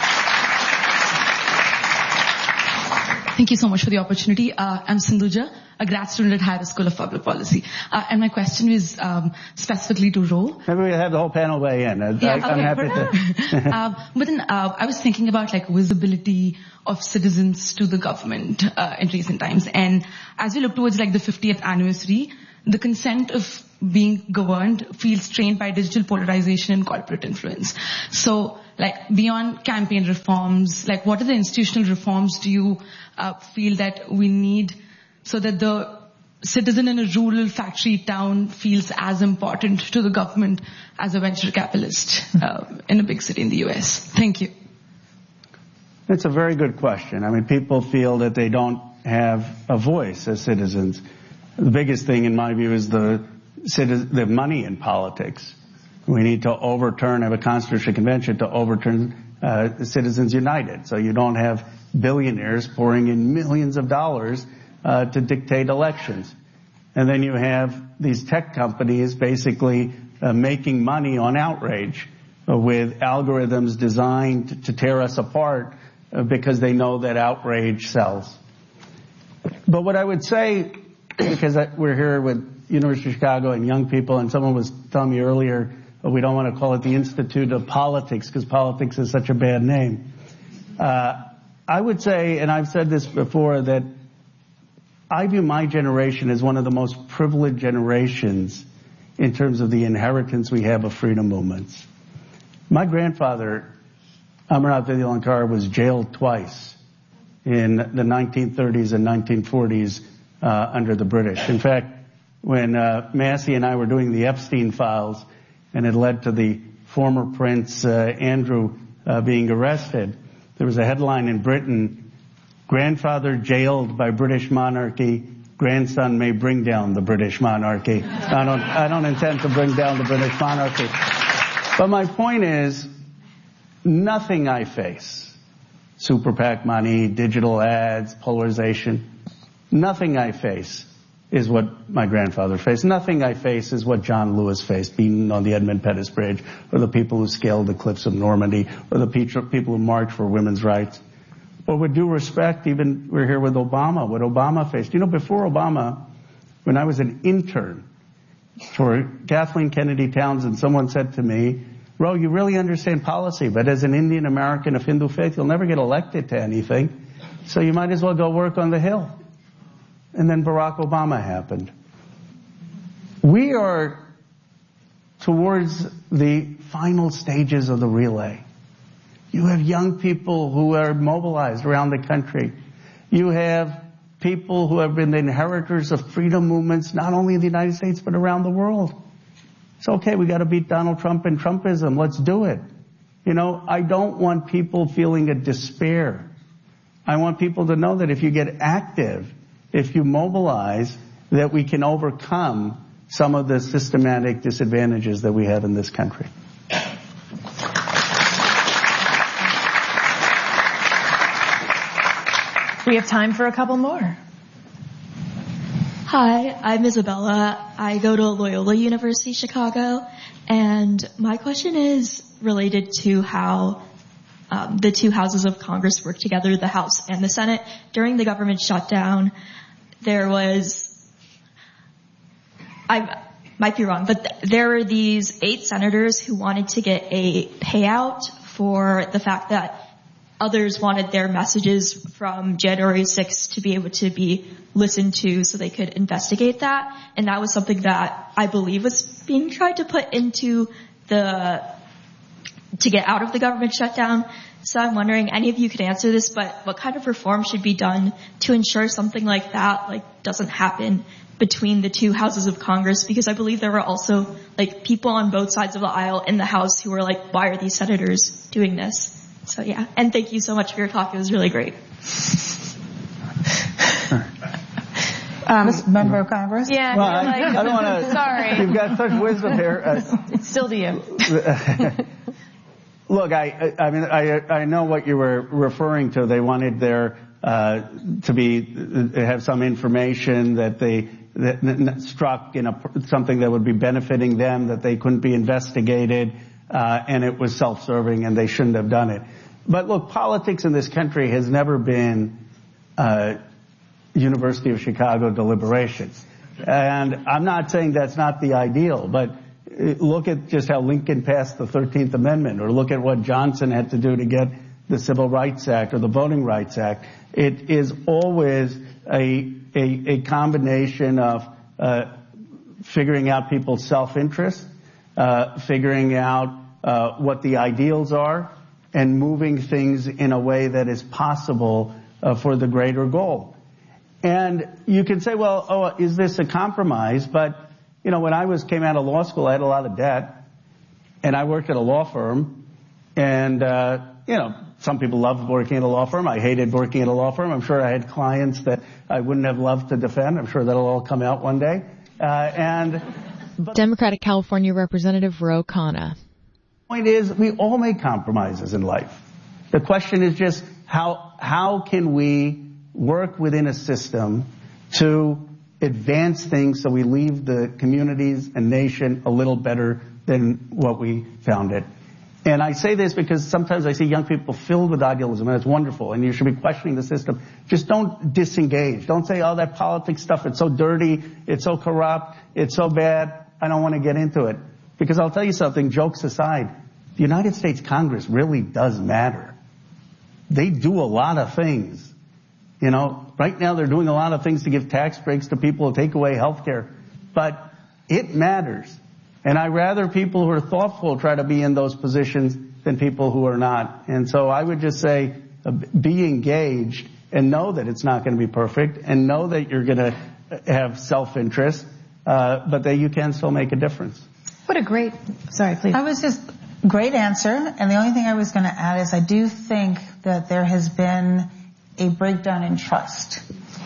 Thank you so much for the opportunity. I'm Sindhuja. a grad student at Harris School of Public Policy. And my question is specifically to Ro. Maybe we have the whole panel weigh in. I'm happy to. But then I was thinking about like visibility of citizens to the government in recent times. And as we look towards like the 50th anniversary, the consent of being governed feels strained by digital polarization and corporate influence. So, like, beyond campaign reforms, like, what are the institutional reforms do you feel that we need so that the citizen in a rural factory town feels as important to the government as a venture capitalist in a big city in the U.S.? Thank you. It's a very good question. I mean, people feel that they don't have a voice as citizens. The biggest thing, in my view, is the money in politics. We need to have a constitutional convention to overturn Citizens United. So you don't have billionaires pouring in millions of dollars to dictate elections. And then you have these tech companies basically making money on outrage with algorithms designed to tear us apart because they know that outrage sells. But what I would say, because we're here with University of Chicago and young people, and someone was telling me earlier, we don't want to call it the Institute of Politics because politics is such a bad name. I would say, and I've said this before, that I view my generation as one of the most privileged generations in terms of the inheritance we have of freedom movements. My grandfather, Amarath Vidyalankar, was jailed twice in the 1930s and 1940s under the British. In fact, when Massey and I were doing the Epstein files, and it led to the former Prince Andrew being arrested, there was a headline in Britain, "Grandfather jailed by British monarchy, grandson may bring down the British monarchy." I don't intend to bring down the British monarchy. But my point is, nothing I face, super PAC money, digital ads, polarization, nothing I face is what my grandfather faced. Nothing I face is what John Lewis faced, being on the Edmund Pettus Bridge, or the people who scaled the cliffs of Normandy, or the people who marched for women's rights. Or with due respect, even we're here with Obama, what Obama faced. You know, before Obama, when I was an intern for Kathleen Kennedy Townsend, someone said to me, "Ro, you really understand policy, but as an Indian American of Hindu faith, you'll never get elected to anything, so you might as well go work on the Hill." And then Barack Obama happened. We are towards the final stages of the relay. You have young people who are mobilized around the country. You have people who have been the inheritors of freedom movements, not only in the United States, but around the world. It's okay, we got to beat Donald Trump and Trumpism. Let's do it. You know, I don't want people feeling a despair. I want people to know that if you get active, if you mobilize, that we can overcome some of the systematic disadvantages that we have in this country. We have time for a couple more. Hi, I'm Isabella. I go to Loyola University Chicago, and my question is related to how the two houses of Congress work together, the House and the Senate. During the government shutdown, there was, I might be wrong, but there were these 8 senators who wanted to get a payout for the fact that others wanted their messages from January 6th to be able to be listened to so they could investigate that. And that was something that I believe was being tried to put into to get out of the government shutdown. So I'm wondering, any of you could answer this, but what kind of reform should be done to ensure something like that doesn't happen between the two houses of Congress? Because I believe there were also people on both sides of the aisle in the House who were like, why are these senators doing this? So yeah, and thank you so much for your talk. It was really great. Member of Congress? Yeah. Well, I don't want to. Sorry. You've got such wisdom here. It's still to you. Look, I know what you were referring to. They wanted there to have some information that struck in something that would be benefiting them, that they couldn't be investigated, and it was self-serving, and they shouldn't have done it. But look, politics in this country has never been University of Chicago deliberations. And I'm not saying that's not the ideal, but look at just how Lincoln passed the 13th Amendment, or look at what Johnson had to do to get the Civil Rights Act or the Voting Rights Act. It is always a combination of figuring out people's self-interest, figuring out what the ideals are, and moving things in a way that is possible for the greater goal. And you can say, well, is this a compromise? But, you know, when I came out of law school, I had a lot of debt, and I worked at a law firm, and, you know, some people loved working at a law firm. I hated working at a law firm. I'm sure I had clients that I wouldn't have loved to defend. I'm sure that'll all come out one day. Democratic California Representative Ro Khanna. The point is, we all make compromises in life. The question is just how can we work within a system to advance things so we leave the communities and nation a little better than what we found it. And I say this because sometimes I see young people filled with idealism, and it's wonderful, and you should be questioning the system. Just don't disengage. Don't say, oh, that politics stuff, it's so dirty, it's so corrupt, it's so bad, I don't want to get into it. Because I'll tell you something, jokes aside, the United States Congress really does matter. They do a lot of things. You know, right now they're doing a lot of things to give tax breaks to people, to take away health care. But it matters. And I'd rather people who are thoughtful try to be in those positions than people who are not. And so I would just say, be engaged and know that it's not going to be perfect, and know that you're going to have self-interest, but that you can still make a difference. What a great, sorry, please. I was just, great answer. And the only thing I was going to add is I do think that there has been a breakdown in trust.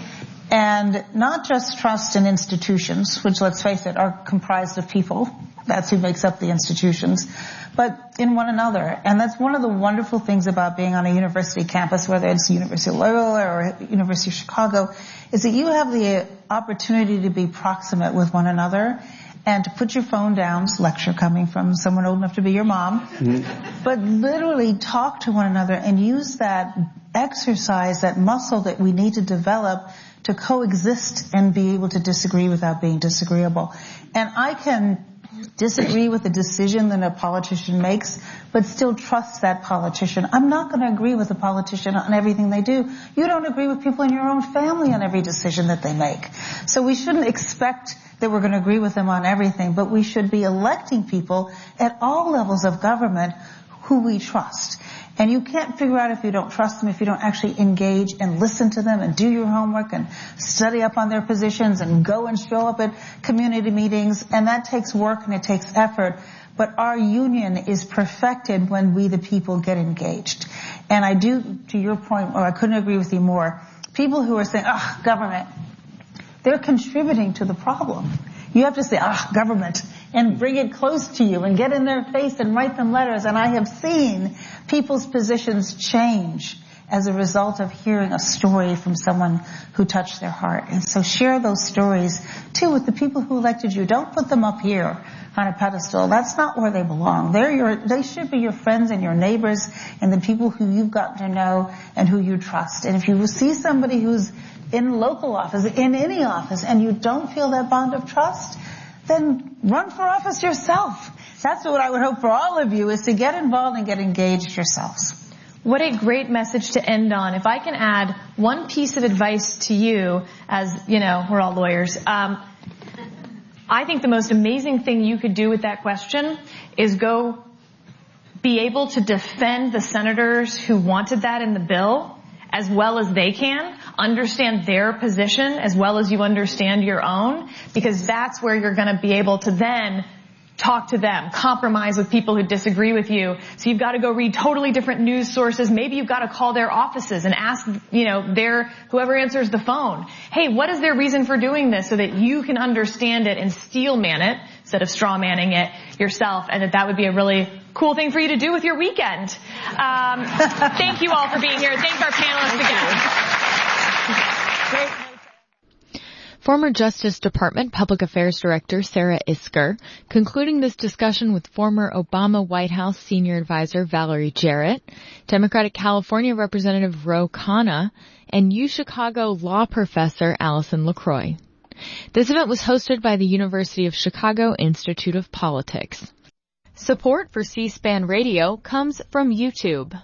And not just trust in institutions, which, let's face it, are comprised of people. That's who makes up the institutions. But in one another. And that's one of the wonderful things about being on a university campus, whether it's University of Loyola or University of Chicago, is that you have the opportunity to be proximate with one another and to put your phone down. It's a lecture coming from someone old enough to be your mom. Mm-hmm. But literally talk to one another and use that exercise, that muscle that we need to develop to coexist and be able to disagree without being disagreeable. And I can disagree with the decision that a politician makes, but still trust that politician. I'm not going to agree with a politician on everything they do. You don't agree with people in your own family on every decision that they make. So we shouldn't expect that we're going to agree with them on everything, but we should be electing people at all levels of government who we trust. And you can't figure out if you don't trust them if you don't actually engage and listen to them and do your homework and study up on their positions and go and show up at community meetings. And that takes work and it takes effort. But our union is perfected when we, the people, get And I do, to your point, or I couldn't agree with you more, people who are saying, government, they're contributing to the problem. You have to say, government, and bring it close to you and get in their face and write them letters. And I have seen people's positions change as a result of hearing a story from someone who touched their heart. And so share those stories, too, with the people who elected you. Don't put them up here on a pedestal. That's not where they belong. They should be your friends and your neighbors and the people who you've gotten to know and who you trust. And if you see somebody who's in local office, in any office, and you don't feel that bond of trust, then run for office yourself. That's what I would hope for all of you, is to get involved and get engaged yourselves. What a great message to end on. If I can add one piece of advice to you, as, you know, we're all lawyers, I think the most amazing thing you could do with that question is go be able to defend the senators who wanted that in the bill as well as they can, understand their position as well as you understand your own, because that's where you're going to be able to then talk to them, compromise with people who disagree with you. So you've got to go read totally different news sources. Maybe you've got to call their offices and ask, whoever answers the phone, hey, what is their reason for doing this, so that you can understand it and steel man it instead of straw manning it yourself, and that would be a really cool thing for you to do with your weekend. Thank you all for being here. Thank our panelists again. Great. Former Justice Department Public Affairs Director Sarah Isgur, concluding this discussion with former Obama White House Senior Advisor Valerie Jarrett, Democratic California Representative Ro Khanna, and UChicago law professor Alison LaCroix. This event was hosted by the University of Chicago Institute of Politics. Support for C-SPAN Radio comes from YouTube.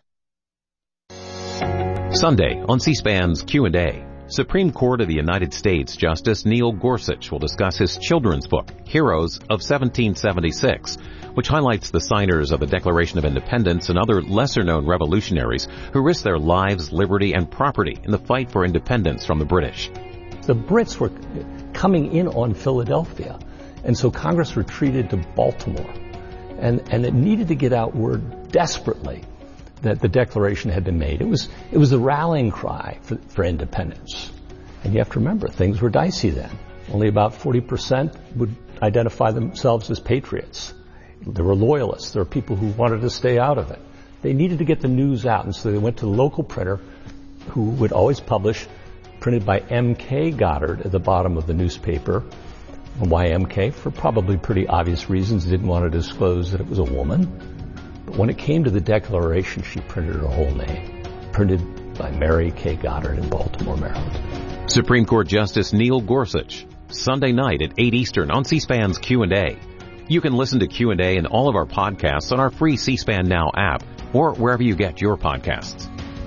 Sunday on C-SPAN's Q&A, Supreme Court of the United States Justice Neil Gorsuch will discuss his children's book, Heroes of 1776, which highlights the signers of the Declaration of Independence and other lesser-known revolutionaries who risked their lives, liberty, and property in the fight for independence from the British. The Brits were coming in on Philadelphia, and so Congress retreated to Baltimore, and it needed to get out word desperately that the Declaration had been made. It was the rallying cry for independence. And you have to remember, things were dicey then. Only about 40% would identify themselves as patriots. There were loyalists. There were people who wanted to stay out of it. They needed to get the news out, and so they went to the local printer, who would always publish, printed by M.K. Goddard at the bottom of the newspaper. And why M.K.? For probably pretty obvious reasons. They didn't want to disclose that it was a woman. But when it came to the Declaration, she printed her whole name, printed by Mary K. Goddard in Baltimore, Maryland. Supreme Court Justice Neil Gorsuch, Sunday night at 8 Eastern on C-SPAN's Q&A. You can listen to Q&A and all of our podcasts on our free C-SPAN Now app or wherever you get your podcasts.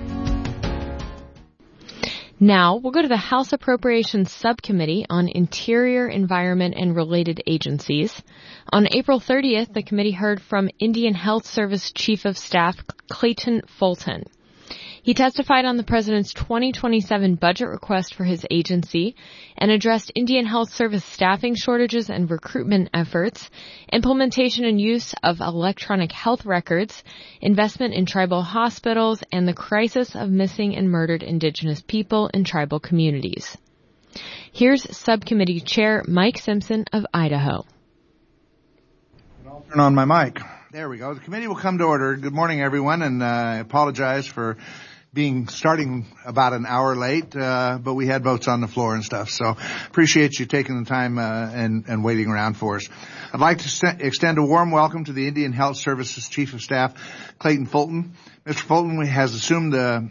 Now, we'll go to the House Appropriations Subcommittee on Interior, Environment, and Related Agencies. On April 30th, the committee heard from Indian Health Service Chief of Staff Clayton Fulton. He testified on the President's 2027 budget request for his agency and addressed Indian Health Service staffing shortages and recruitment efforts, implementation and use of electronic health records, investment in tribal hospitals, and the crisis of missing and murdered Indigenous people in tribal communities. Here's Subcommittee Chair Mike Simpson of Idaho. I'll turn on my mic. There we go. The committee will come to order. Good morning, everyone, and I apologize for starting about an hour late, but we had votes on the floor and stuff, so appreciate you taking the time and waiting around for us. I'd like to extend a warm welcome to the Indian Health Services Chief of Staff, Clayton Fulton. Mr. Fulton has assumed the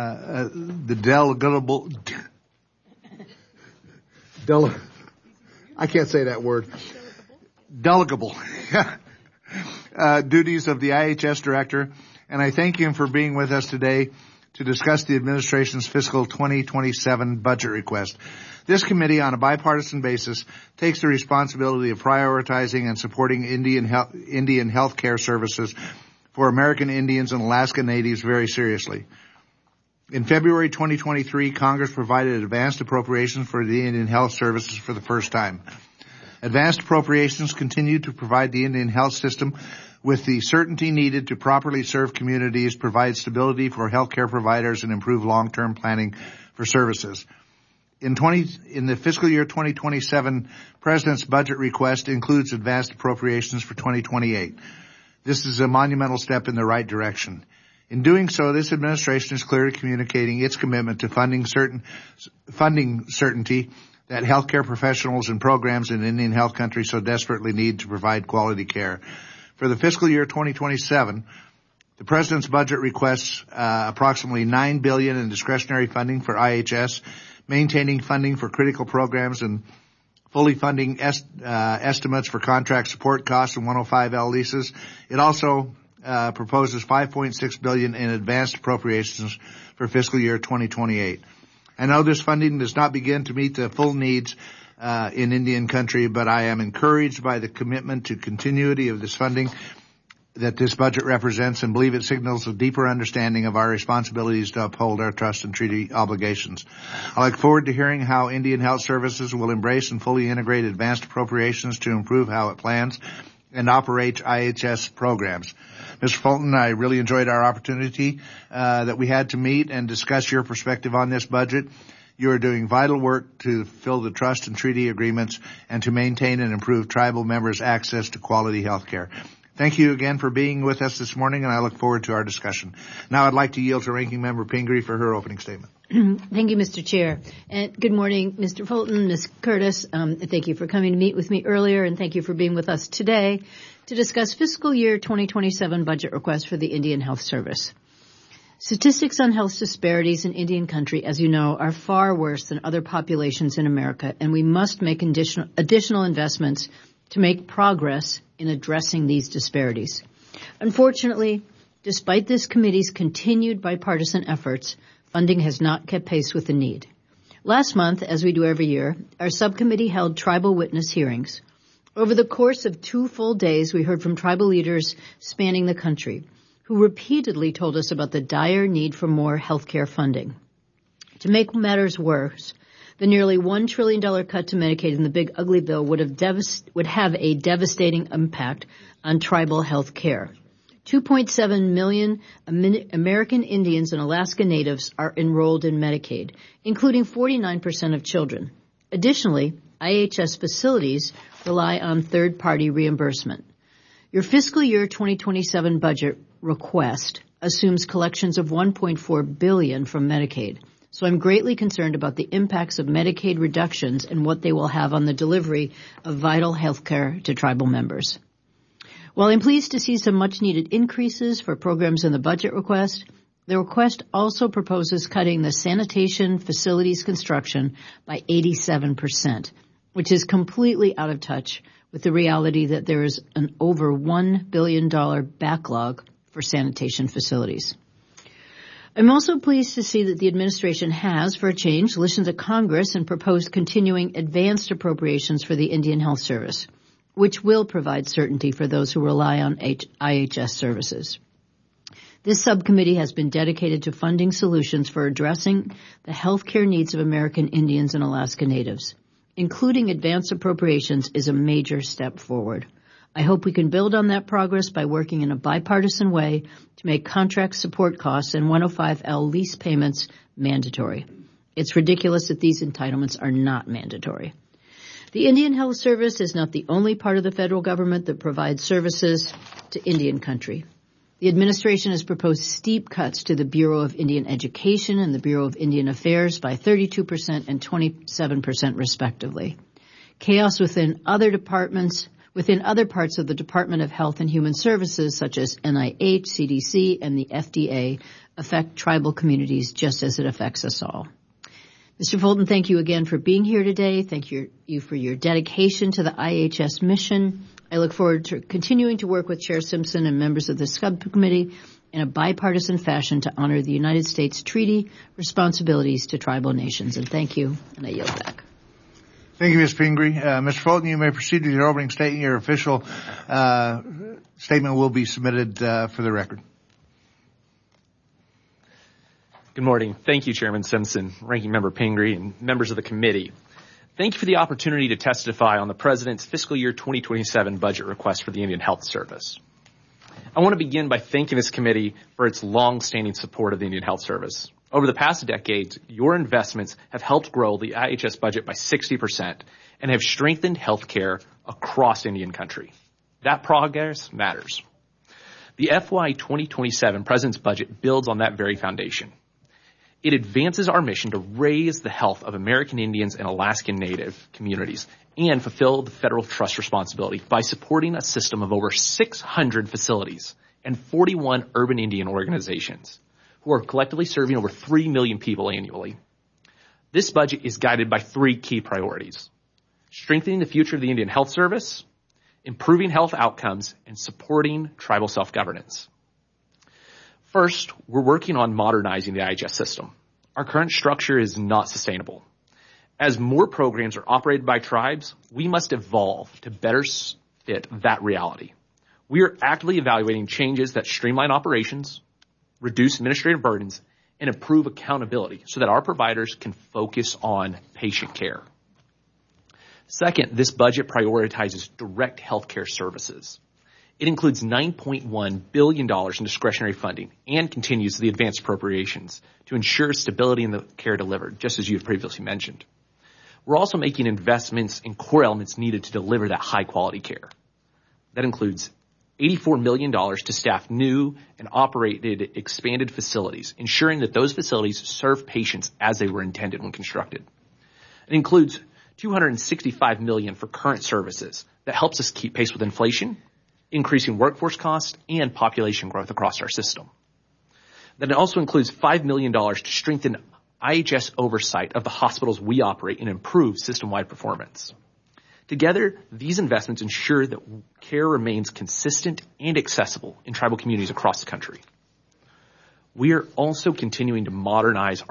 I can't say that word. Delegable duties of the IHS Director, and I thank him for being with us today to discuss the administration's fiscal 2027 budget request. This committee, on a bipartisan basis, takes the responsibility of prioritizing and supporting Indian health care services for American Indians and Alaska Natives very seriously. In February 2023, Congress provided advanced appropriations for the Indian Health Services for the first time. Advanced appropriations continue to provide the Indian health system with the certainty needed to properly serve communities, provide stability for healthcare providers, and improve long-term planning for services. In the fiscal year 2027, President's budget request includes advanced appropriations for 2028. This is a monumental step in the right direction. In doing so, this administration is clearly communicating its commitment to funding certainty that healthcare professionals and programs in Indian Health Country so desperately need to provide quality care. For the fiscal year 2027, the President's budget requests approximately $9 billion in discretionary funding for IHS, maintaining funding for critical programs, and fully funding estimates for contract support costs and 105L leases. It also proposes $5.6 billion in advanced appropriations for fiscal year 2028. I know this funding does not begin to meet the full needs in Indian country, but I am encouraged by the commitment to continuity of this funding that this budget represents and believe it signals a deeper understanding of our responsibilities to uphold our trust and treaty obligations. I look forward to hearing how Indian Health Services will embrace and fully integrate advanced appropriations to improve how it plans and operates IHS programs. Mr. Fulton, I really enjoyed our opportunity that we had to meet and discuss your perspective on this budget. You are doing vital work to fill the trust and treaty agreements and to maintain and improve tribal members' access to quality health care. Thank you again for being with us this morning, and I look forward to our discussion. Now I'd like to yield to Ranking Member Pingree for her opening statement. Thank you, Mr. Chair. And good morning, Mr. Fulton, Ms. Curtis. Thank you for coming to meet with me earlier, and thank you for being with us today to discuss fiscal year 2027 budget request for the Indian Health Service. Statistics on health disparities in Indian country, as you know, are far worse than other populations in America, and we must make additional investments to make progress in addressing these disparities. Unfortunately, despite this committee's continued bipartisan efforts, funding has not kept pace with the need. Last month, as we do every year, our subcommittee held tribal witness hearings. Over the course of 2 full days, we heard from tribal leaders spanning the country, who repeatedly told us about the dire need for more health care funding. To make matters worse, the nearly $1 trillion cut to Medicaid in the Big Ugly Bill would have a devastating impact on tribal health care. 2.7 million American Indians and Alaska Natives are enrolled in Medicaid, including 49% of children. Additionally, IHS facilities rely on third-party reimbursement. Your fiscal year 2027 budget request assumes collections of $1.4 billion from Medicaid. So I'm greatly concerned about the impacts of Medicaid reductions and what they will have on the delivery of vital health care to tribal members. While I'm pleased to see some much-needed increases for programs in the budget request, the request also proposes cutting the sanitation facilities construction by 87%, which is completely out of touch with the reality that there is an over $1 billion backlog for sanitation facilities. I'm also pleased to see that the administration has, for a change, listened to Congress and proposed continuing advanced appropriations for the Indian Health Service, which will provide certainty for those who rely on IHS services. This subcommittee has been dedicated to funding solutions for addressing the health care needs of American Indians and Alaska Natives. Including advanced appropriations is a major step forward. I hope we can build on that progress by working in a bipartisan way to make contract support costs and 105L lease payments mandatory. It's ridiculous that these entitlements are not mandatory. The Indian Health Service is not the only part of the federal government that provides services to Indian country. The administration has proposed steep cuts to the Bureau of Indian Education and the Bureau of Indian Affairs by 32% and 27% respectively. Chaos within other parts of the Department of Health and Human Services, such as NIH, CDC, and the FDA, affect tribal communities just as it affects us all. Mr. Fulton, thank you again for being here today. Thank you for your dedication to the IHS mission. I look forward to continuing to work with Chair Simpson and members of the subcommittee in a bipartisan fashion to honor the United States treaty responsibilities to tribal nations. And thank you, and I yield back. Thank you, Ms. Pingree. Mr. Fulton, you may proceed with your opening statement. Your official statement will be submitted for the record. Good morning. Thank you, Chairman Simpson, Ranking Member Pingree, and members of the committee. Thank you for the opportunity to testify on the President's fiscal year 2027 budget request for the Indian Health Service. I want to begin by thanking this committee for its long-standing support of the Indian Health Service. Over the past decades, your investments have helped grow the IHS budget by 60% and have strengthened health care across Indian country. That progress matters. The FY 2027 President's budget builds on that very foundation. It advances our mission to raise the health of American Indians and Alaskan Native communities and fulfill the federal trust responsibility by supporting a system of over 600 facilities and 41 urban Indian organizations who are collectively serving over 3 million people annually. This budget is guided by 3 key priorities: strengthening the future of the Indian Health Service, improving health outcomes, and supporting tribal self-governance. First, we're working on modernizing the IHS system. Our current structure is not sustainable. As more programs are operated by tribes, we must evolve to better fit that reality. We are actively evaluating changes that streamline operations, reduce administrative burdens, and improve accountability so that our providers can focus on patient care. Second, this budget prioritizes direct healthcare services. It includes $9.1 billion in discretionary funding and continues the advanced appropriations to ensure stability in the care delivered, just as you have previously mentioned. We're also making investments in core elements needed to deliver that high-quality care. That includes $84 million to staff new and operated expanded facilities, ensuring that those facilities serve patients as they were intended when constructed. It includes $265 million for current services that helps us keep pace with inflation, increasing workforce costs, and population growth across our system. Then it also includes $5 million to strengthen IHS oversight of the hospitals we operate and improve system-wide performance. Together, these investments ensure that care remains consistent and accessible in tribal communities across the country. We are also continuing to modernize